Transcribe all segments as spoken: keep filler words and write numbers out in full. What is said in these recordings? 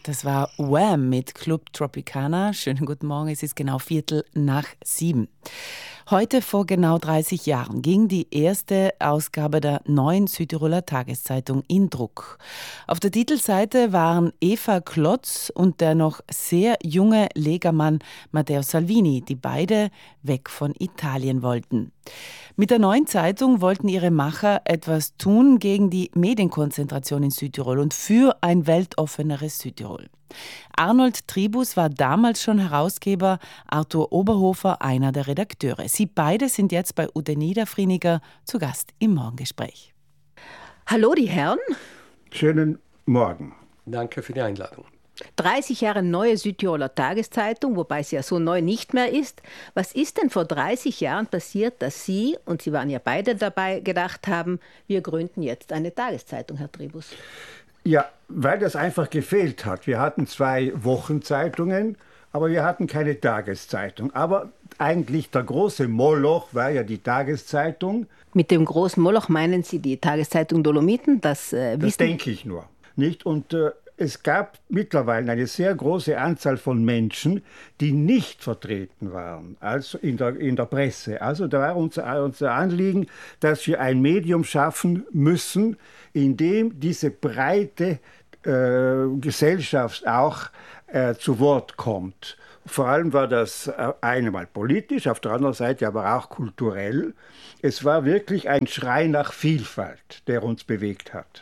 Das war Wham mit Club Tropicana. Schönen guten Morgen, es ist genau Viertel nach sieben. Heute vor genau dreißig Jahren ging die erste Ausgabe der neuen Südtiroler Tageszeitung in Druck. Auf der Titelseite waren Eva Klotz und der noch sehr junge Legermann Matteo Salvini, die beide weg von Italien wollten. Mit der neuen Zeitung wollten ihre Macher etwas tun gegen die Medienkonzentration in Südtirol und für ein weltoffeneres Südtirol. Arnold Tribus war damals schon Herausgeber, Arthur Oberhofer einer der Redakteure. Sie beide sind jetzt bei Ute Niederfrieniger zu Gast im Morgengespräch. Hallo die Herren. Schönen Morgen. Danke für die Einladung. dreißig Jahre neue Südtiroler Tageszeitung, wobei sie ja so neu nicht mehr ist. Was ist denn vor dreißig Jahren passiert, dass Sie, und Sie waren ja beide dabei, gedacht haben, wir gründen jetzt eine Tageszeitung, Herr Tribus? Ja, weil das einfach gefehlt hat. Wir hatten zwei Wochenzeitungen, aber wir hatten keine Tageszeitung. Aber eigentlich der große Moloch war ja die Tageszeitung. Mit dem großen Moloch meinen Sie die Tageszeitung Dolomiten? Das, äh, das denke ich nur. Nicht? Und äh, es gab mittlerweile eine sehr große Anzahl von Menschen, die nicht vertreten waren, also in der, in der Presse. Also da war unser, unser Anliegen, dass wir ein Medium schaffen müssen, in dem diese breite äh, Gesellschaft auch äh, zu Wort kommt. Vor allem war das einmal politisch, auf der anderen Seite aber auch kulturell. Es war wirklich ein Schrei nach Vielfalt, der uns bewegt hat.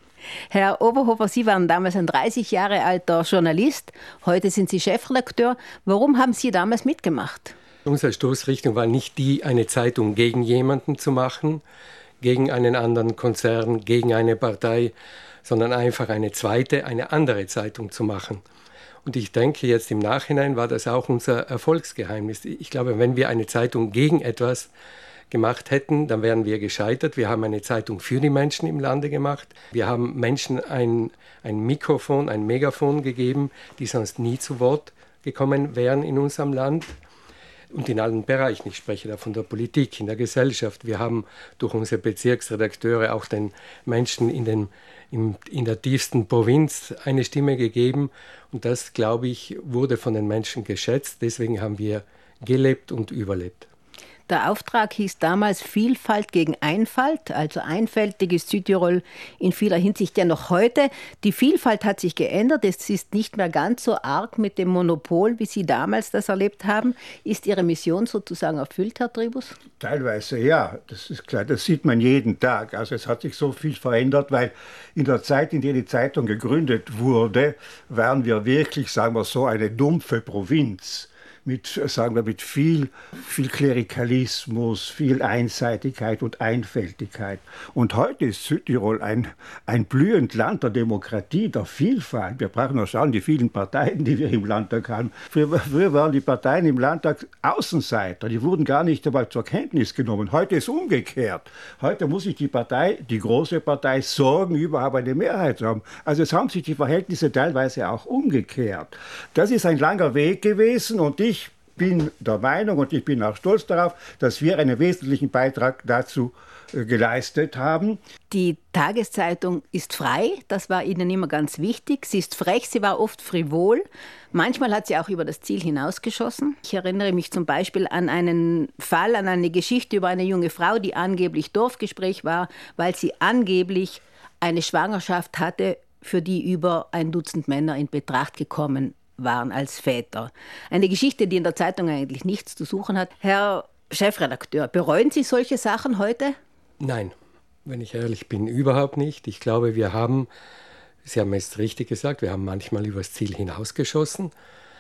Herr Oberhofer, Sie waren damals ein dreißig Jahre alter Journalist. Heute sind Sie Chefredakteur. Warum haben Sie damals mitgemacht? Unsere Stoßrichtung war nicht die, eine Zeitung gegen jemanden zu machen, gegen einen anderen Konzern, gegen eine Partei, sondern einfach eine zweite, eine andere Zeitung zu machen. Und ich denke, jetzt im Nachhinein war das auch unser Erfolgsgeheimnis. Ich glaube, wenn wir eine Zeitung gegen etwas gemacht hätten, dann wären wir gescheitert. Wir haben eine Zeitung für die Menschen im Lande gemacht. Wir haben Menschen ein, ein Mikrofon, ein Megafon gegeben, die sonst nie zu Wort gekommen wären in unserem Land. Und in allen Bereichen, ich spreche da von der Politik, in der Gesellschaft. Wir haben durch unsere Bezirksredakteure auch den Menschen in, den, in, in der tiefsten Provinz eine Stimme gegeben. Und das, glaube ich, wurde von den Menschen geschätzt. Deswegen haben wir gelebt und überlebt. Der Auftrag hieß damals Vielfalt gegen Einfalt, also einfältig ist Südtirol in vieler Hinsicht ja noch heute. Die Vielfalt hat sich geändert, es ist nicht mehr ganz so arg mit dem Monopol, wie Sie damals das erlebt haben. Ist Ihre Mission sozusagen erfüllt, Herr Tribus? Teilweise ja, das ist klar, das sieht man jeden Tag. Also es hat sich so viel verändert, weil in der Zeit, in der die Zeitung gegründet wurde, waren wir wirklich, sagen wir so, eine dumpfe Provinz. Mit, sagen wir, mit viel, viel Klerikalismus, viel Einseitigkeit und Einfältigkeit. Und heute ist Südtirol ein, ein blühendes Land der Demokratie, der Vielfalt. Wir brauchen nur schauen, die vielen Parteien, die wir im Landtag haben. Früher, früher waren die Parteien im Landtag Außenseiter, die wurden gar nicht einmal zur Kenntnis genommen. Heute ist umgekehrt. Heute muss sich die Partei, die große Partei, sorgen, überhaupt eine Mehrheit zu haben. Also es haben sich die Verhältnisse teilweise auch umgekehrt. Das ist ein langer Weg gewesen und ich Ich bin der Meinung und ich bin auch stolz darauf, dass wir einen wesentlichen Beitrag dazu äh, geleistet haben. Die Tageszeitung ist frei, das war Ihnen immer ganz wichtig. Sie ist frech, sie war oft frivol. Manchmal hat sie auch über das Ziel hinausgeschossen. Ich erinnere mich zum Beispiel an einen Fall, an eine Geschichte über eine junge Frau, die angeblich Dorfgespräch war, weil sie angeblich eine Schwangerschaft hatte, für die über ein Dutzend Männer in Betracht gekommen waren als Väter. Eine Geschichte, die in der Zeitung eigentlich nichts zu suchen hat. Herr Chefredakteur, bereuen Sie solche Sachen heute? Nein, wenn ich ehrlich bin, überhaupt nicht. Ich glaube, wir haben, Sie haben es richtig gesagt, wir haben manchmal übers Ziel hinausgeschossen.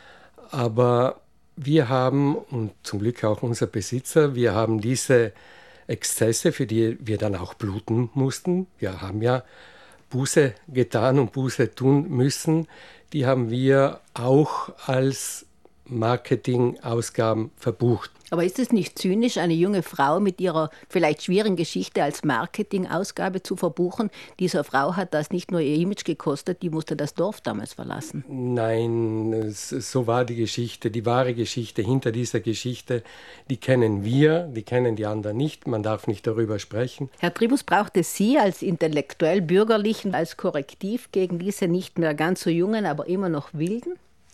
Aber wir haben, und zum Glück auch unser Besitzer, wir haben diese Exzesse, für die wir dann auch bluten mussten. Wir haben ja Buße getan und Buße tun müssen. Die haben wir auch als Marketingausgaben verbucht. Aber ist es nicht zynisch, eine junge Frau mit ihrer vielleicht schwierigen Geschichte als Marketingausgabe zu verbuchen? Diese Frau hat das nicht nur ihr Image gekostet, die musste das Dorf damals verlassen. Nein, so war die Geschichte. Die wahre Geschichte hinter dieser Geschichte, die kennen wir, die kennen die anderen nicht. Man darf nicht darüber sprechen. Herr Tribus, braucht es Sie als intellektuell-bürgerlichen, als Korrektiv gegen diese nicht mehr ganz so jungen, aber immer noch wilden?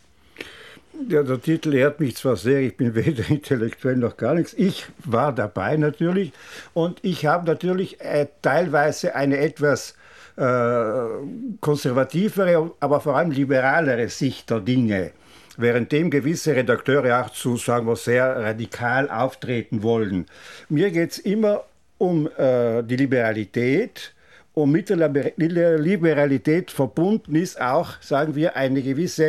Ja, der Titel ehrt mich zwar sehr, ich bin weder intellektuell noch gar nichts. Ich war dabei natürlich und ich habe natürlich äh, teilweise eine etwas äh, konservativere, aber vor allem liberalere Sicht der Dinge. Währenddem gewisse Redakteure auch zu, sagen wir, sehr radikal auftreten wollen. Mir geht es immer um äh, die Liberalität. Und mit der Liberalität verbunden ist auch, sagen wir, eine gewisse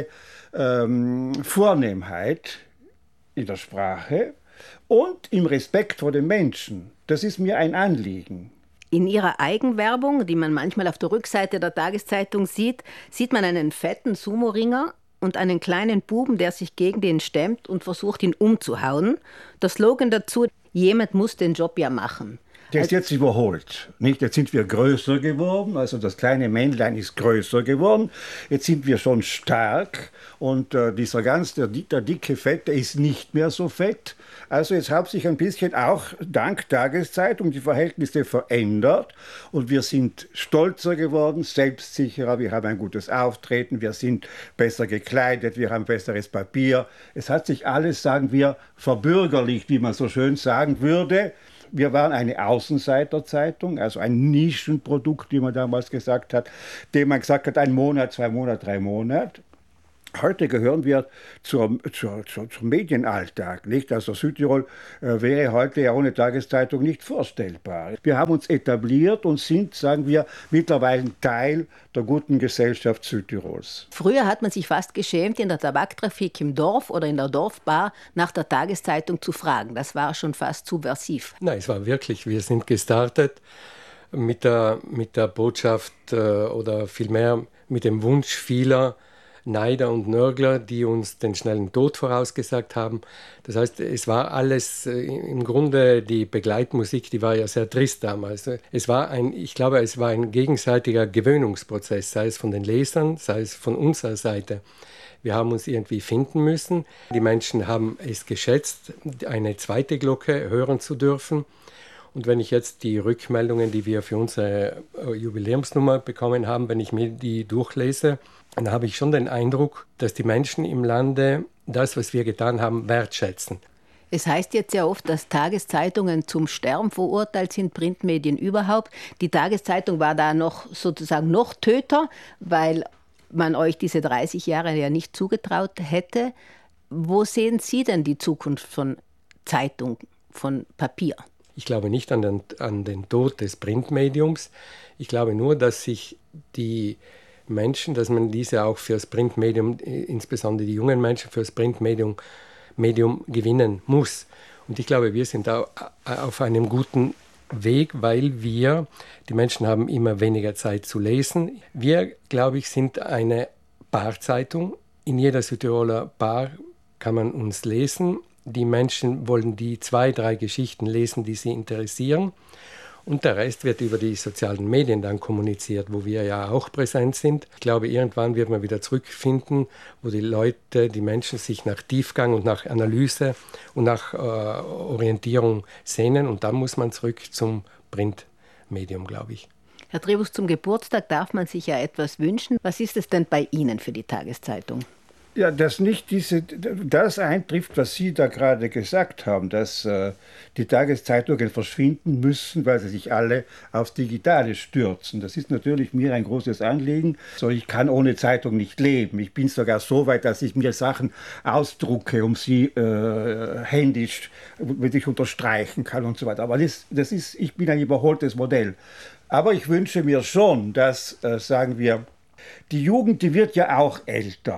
ähm, Vornehmheit in der Sprache und im Respekt vor den Menschen. Das ist mir ein Anliegen. In Ihrer Eigenwerbung, die man manchmal auf der Rückseite der Tageszeitung sieht, sieht man einen fetten Sumo-Ringer und einen kleinen Buben, der sich gegen den stemmt und versucht, ihn umzuhauen. Der Slogan dazu: Jemand muss den Job ja machen. Der ist jetzt überholt. Nicht? Jetzt sind wir größer geworden, also das kleine Männlein ist größer geworden. Jetzt sind wir schon stark und äh, dieser ganz, der, der dicke Fette ist nicht mehr so fett. Also jetzt haben sich ein bisschen auch dank Tageszeitung die Verhältnisse verändert und wir sind stolzer geworden, selbstsicherer, wir haben ein gutes Auftreten, wir sind besser gekleidet, wir haben besseres Papier. Es hat sich alles, sagen wir, verbürgerlicht, wie man so schön sagen würde. Wir waren eine Außenseiterzeitung, also ein Nischenprodukt, wie man damals gesagt hat, dem man gesagt hat, ein Monat, zwei Monate, drei Monate. Heute gehören wir zur, zur, zur, zum Medienalltag, nicht? Also Südtirol äh, wäre heute ja ohne Tageszeitung nicht vorstellbar. Wir haben uns etabliert und sind, sagen wir, mittlerweile Teil der guten Gesellschaft Südtirols. Früher hat man sich fast geschämt, in der Tabaktrafik im Dorf oder in der Dorfbar nach der Tageszeitung zu fragen. Das war schon fast subversiv. Nein, es war wirklich, wir sind gestartet mit der, mit der Botschaft äh, oder vielmehr mit dem Wunsch vieler Neider und Nörgler, die uns den schnellen Tod vorausgesagt haben. Das heißt, es war alles, äh, im Grunde die Begleitmusik, die war ja sehr trist damals. Es war ein, ich glaube, es war ein gegenseitiger Gewöhnungsprozess, sei es von den Lesern, sei es von unserer Seite. Wir haben uns irgendwie finden müssen. Die Menschen haben es geschätzt, eine zweite Glocke hören zu dürfen. Und wenn ich jetzt die Rückmeldungen, die wir für unsere Jubiläumsnummer bekommen haben, wenn ich mir die durchlese, dann habe ich schon den Eindruck, dass die Menschen im Lande das, was wir getan haben, wertschätzen. Es heißt jetzt ja oft, dass Tageszeitungen zum Sterben verurteilt sind, Printmedien überhaupt. Die Tageszeitung war da noch sozusagen noch Töter, weil man euch diese dreißig Jahre ja nicht zugetraut hätte. Wo sehen Sie denn die Zukunft von Zeitung, von Papier? Ich glaube nicht an den, an den Tod des Printmediums. Ich glaube nur, dass sich die Menschen, dass man diese auch fürs Printmedium, insbesondere die jungen Menschen, fürs Printmedium Medium gewinnen muss. Und ich glaube, wir sind da auf einem guten Weg, weil wir, die Menschen haben immer weniger Zeit zu lesen. Wir, glaube ich, sind eine Barzeitung. In jeder Südtiroler Bar kann man uns lesen. Die Menschen wollen die zwei, drei Geschichten lesen, die sie interessieren. Und der Rest wird über die sozialen Medien dann kommuniziert, wo wir ja auch präsent sind. Ich glaube, irgendwann wird man wieder zurückfinden, wo die Leute, die Menschen sich nach Tiefgang und nach Analyse und nach äh, Orientierung sehnen. Und dann muss man zurück zum Printmedium, glaube ich. Herr Tribus, zum Geburtstag darf man sich ja etwas wünschen. Was ist es denn bei Ihnen für die Tageszeitung? Ja, dass nicht diese, das eintrifft, was Sie da gerade gesagt haben, dass äh, die Tageszeitungen verschwinden müssen, weil sie sich alle aufs Digitale stürzen. Das ist natürlich mir ein großes Anliegen. So, ich kann ohne Zeitung nicht leben. Ich bin sogar so weit, dass ich mir Sachen ausdrucke, um sie äh, händisch, wenn ich unterstreichen kann und so weiter. Aber das, das ist, ich bin ein überholtes Modell. Aber ich wünsche mir schon, dass, äh, sagen wir, die Jugend, die wird ja auch älter.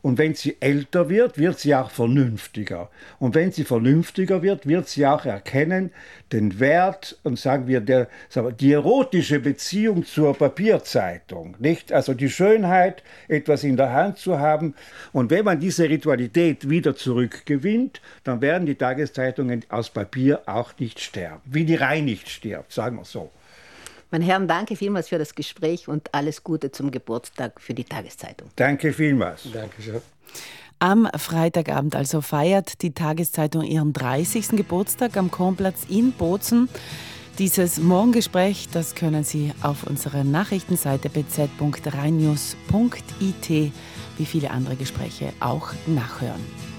Und wenn sie älter wird, wird sie auch vernünftiger. Und wenn sie vernünftiger wird, wird sie auch erkennen, den Wert und sagen wir, der, sagen wir die erotische Beziehung zur Papierzeitung. Nicht? Also die Schönheit, etwas in der Hand zu haben. Und wenn man diese Ritualität wieder zurückgewinnt, dann werden die Tageszeitungen aus Papier auch nicht sterben. Wie die Reihe nicht stirbt, sagen wir so. Meine Herren, danke vielmals für das Gespräch und alles Gute zum Geburtstag für die Tageszeitung. Danke vielmals. Dankeschön. Am Freitagabend also feiert die Tageszeitung ihren dreißigsten Geburtstag am Kornplatz in Bozen. Dieses Morgengespräch, das können Sie auf unserer Nachrichtenseite b z punkt rheinnews punkt i t wie viele andere Gespräche auch nachhören.